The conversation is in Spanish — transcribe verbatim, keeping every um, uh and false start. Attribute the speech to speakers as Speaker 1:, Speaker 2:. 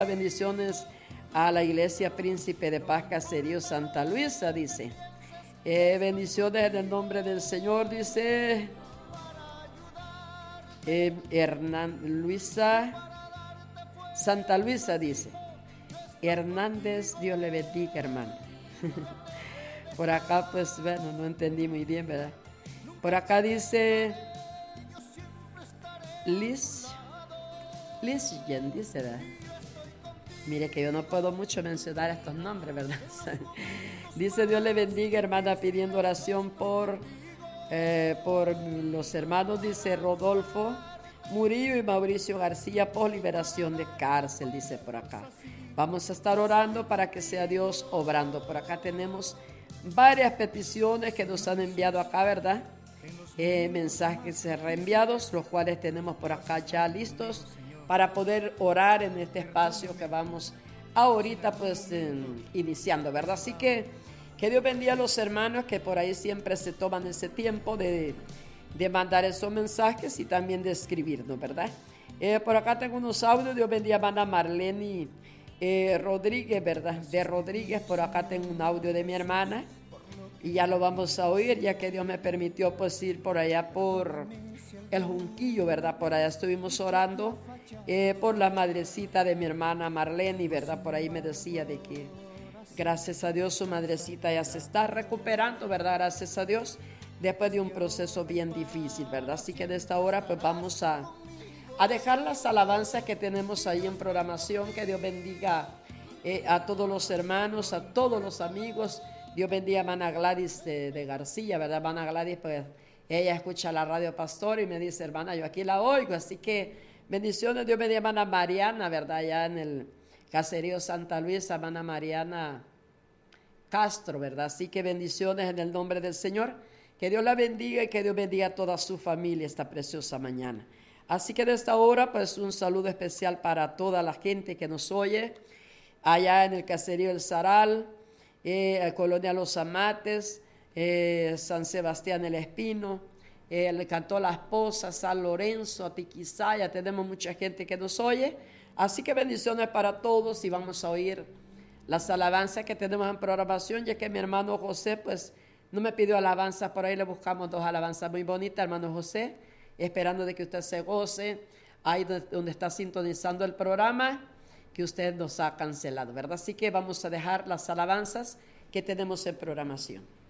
Speaker 1: Bendiciones a la Iglesia Príncipe de Paz Caserío Santa Luisa, dice. Eh, bendiciones en el nombre del Señor, dice eh, Hernán Luisa, Santa Luisa, dice. Hernández, Dios le bendiga, hermano. Por acá, pues, bueno, no entendí muy bien, ¿verdad? Por acá dice Liz, Liz Yen, dice, ¿verdad? Mire que yo no puedo mucho mencionar estos nombres, ¿verdad? Dice, Dios le bendiga, hermana, pidiendo oración por, eh, por los hermanos, dice Rodolfo Murillo y Mauricio García, por liberación de cárcel, dice por acá. Vamos a estar orando para que sea Dios obrando. Por acá tenemos varias peticiones que nos han enviado acá, ¿verdad? Eh, mensajes reenviados, los cuales tenemos por acá ya listos para poder orar en este espacio que vamos ahorita pues eh, iniciando, ¿verdad? Así que que Dios bendiga a los hermanos que por ahí siempre se toman ese tiempo de, de mandar esos mensajes y también de escribirnos, ¿verdad? Eh, por acá tengo unos audios. Dios bendiga a hermana Marlene eh, Rodríguez, ¿verdad? De Rodríguez, por acá tengo un audio de mi hermana y ya lo vamos a oír, ya que Dios me permitió pues ir por allá por el Junquillo, ¿verdad? Por allá estuvimos orando eh, por la madrecita de mi hermana Marlene, ¿verdad? Por ahí me decía de que gracias a Dios su madrecita ya se está recuperando, ¿verdad? Gracias a Dios, después de un proceso bien difícil, ¿verdad? Así que de esta hora pues vamos a, a dejar las alabanzas que tenemos ahí en programación. Que Dios bendiga eh, a todos los hermanos, a todos los amigos. Dios bendiga a hermana Gladys de, de García, ¿verdad? Hermana Gladys, pues ella escucha la radio pastor y me dice, hermana, yo aquí la oigo, así que bendiciones. Dios bendiga a hermana Mariana, ¿verdad? Allá en el Caserío Santa Luisa, hermana Mariana Castro, ¿verdad? Así que bendiciones en el nombre del Señor. Que Dios la bendiga y que Dios bendiga a toda su familia esta preciosa mañana. Así que de esta hora, pues un saludo especial para toda la gente que nos oye allá en el Caserío El Zaral, eh, Colonia Los Amates, eh, San Sebastián el Espino, eh, el Cantó La Esposa, San Lorenzo, Atiquizaya. Tenemos mucha gente que nos oye. Así que bendiciones para todos y vamos a oír las alabanzas que tenemos en programación, ya que mi hermano José pues no me pidió alabanzas. Por ahí le buscamos dos alabanzas muy bonitas, hermano José, esperando de que usted se goce ahí donde está sintonizando el programa, que usted nos ha cancelado, ¿verdad? Así que vamos a dejar las alabanzas que tenemos en programación.